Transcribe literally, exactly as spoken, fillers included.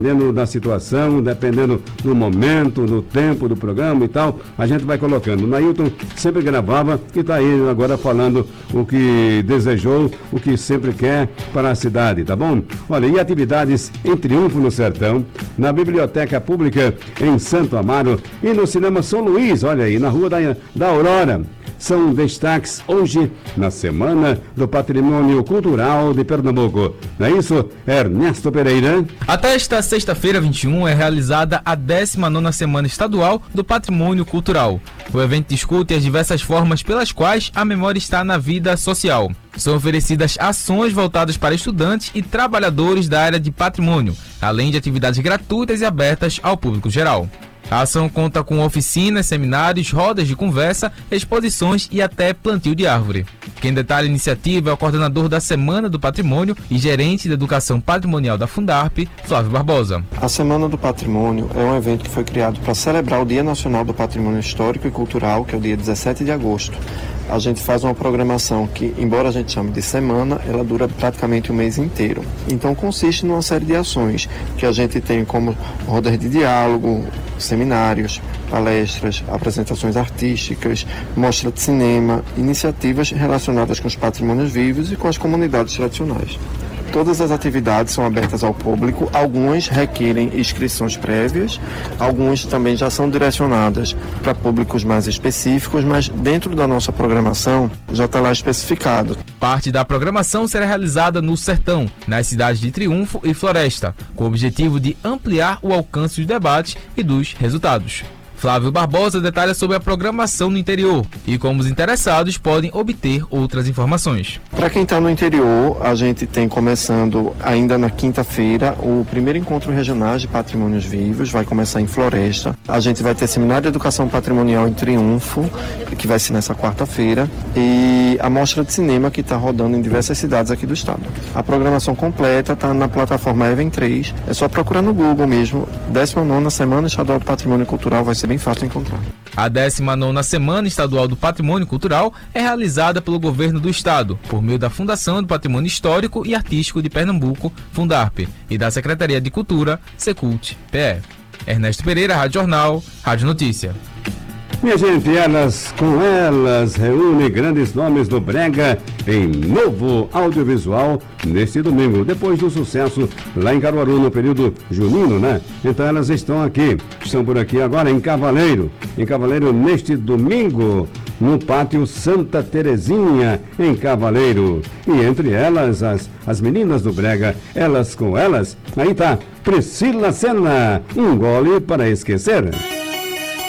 Dependendo da situação, dependendo do momento, do tempo do programa e tal, a gente vai colocando. O Nailton sempre gravava e está aí agora falando o que desejou, o que sempre quer para a cidade, tá bom? Olha, e atividades em Triunfo no Sertão, na Biblioteca Pública em Santo Amaro e no Cinema São Luís, olha aí, na Rua da, da Aurora. São destaques hoje na Semana do Patrimônio Cultural de Pernambuco. Não é isso, Ernesto Pereira? Até esta sexta-feira, vinte e um, é realizada a décima nona Semana Estadual do Patrimônio Cultural. O evento discute as diversas formas pelas quais a memória está na vida social. São oferecidas ações voltadas para estudantes e trabalhadores da área de patrimônio, além de atividades gratuitas e abertas ao público geral. A ação conta com oficinas, seminários, rodas de conversa, exposições e até plantio de árvore. Quem detalha a iniciativa é o coordenador da Semana do Patrimônio e gerente de Educação Patrimonial da Fundarp, Flávio Barbosa. A Semana do Patrimônio é um evento que foi criado para celebrar o Dia Nacional do Patrimônio Histórico e Cultural, que é o dia dezessete de agosto. A gente faz uma programação que, embora a gente chame de semana, ela dura praticamente o mês inteiro. Então consiste numa série de ações que a gente tem como rodas de diálogo, seminários, palestras, apresentações artísticas, mostra de cinema, iniciativas relacionadas com os patrimônios vivos e com as comunidades tradicionais. Todas as atividades são abertas ao público, algumas requerem inscrições prévias, algumas também já são direcionadas para públicos mais específicos, mas dentro da nossa programação já está lá especificado. Parte da programação será realizada no Sertão, nas cidades de Triunfo e Floresta, com o objetivo de ampliar o alcance dos debates e dos resultados. Flávio Barbosa detalha sobre a programação no interior e como os interessados podem obter outras informações. Para quem está no interior, a gente tem começando ainda na quinta-feira o primeiro encontro regional de patrimônios vivos, vai começar em Floresta. A gente vai ter seminário de educação patrimonial em Triunfo, que vai ser nessa quarta-feira, e a mostra de cinema que está rodando em diversas cidades aqui do estado. A programação completa está na plataforma Even três, é só procurar no Google mesmo, décima nona Semana Estadual do Patrimônio Cultural, vai ser bem fácil de encontrar. A décima nona Semana Estadual do Patrimônio Cultural é realizada pelo Governo do Estado, por meio da Fundação do Patrimônio Histórico e Artístico de Pernambuco, Fundarp, e da Secretaria de Cultura, Secult-P E. Ernesto Pereira, Rádio Jornal, Rádio Notícia. Minha gente, elas com elas reúne grandes nomes do Brega em novo audiovisual neste domingo, depois do sucesso lá em Caruaru no período junino, né? Então elas estão aqui, estão por aqui agora em Cavaleiro, em Cavaleiro neste domingo, no Pátio Santa Terezinha, em Cavaleiro. E entre elas, as, as meninas do Brega, elas com elas, aí tá Priscila Senna, um gole para esquecer.